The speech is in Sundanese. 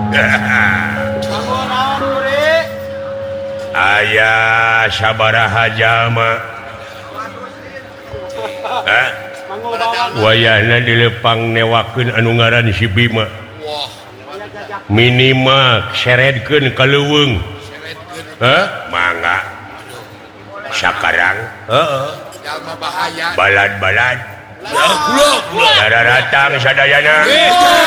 Ayah sabaraha jalma wayahna dilepang newakeun anu ngaran si Bima minimal seredkeun ka leuweung mangga sakarang balad-balad daratang sadayana